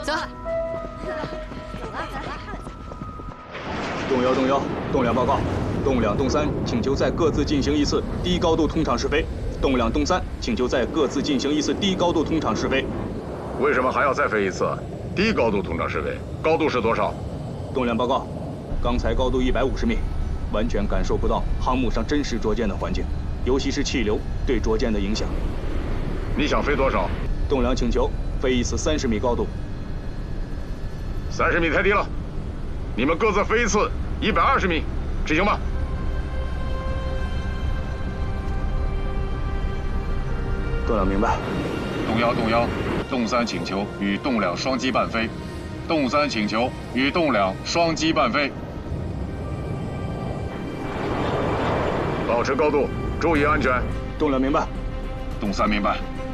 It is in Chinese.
走。 动摇，动两报告。动两、动三请求在各自进行一次低高度通畅试飞。动两、动三请求在各自进行一次低高度通畅试飞。 为什么还要再飞一次？低高度通畅试飞，高度是多少？ 动两报告，刚才高度150米，完全感受不到航母上真实着舰的环境，尤其是气流对着舰的影响。 你想飞多少？ 动两请求飞一次30米高度。 30米太低了，你们各自飞一次120米，执行吧。 动两明白。 动摇，动三请求与动两双机伴飞。动三请求与动两双机伴飞。 保持高度，注意安全。 动两明白。 动三明白。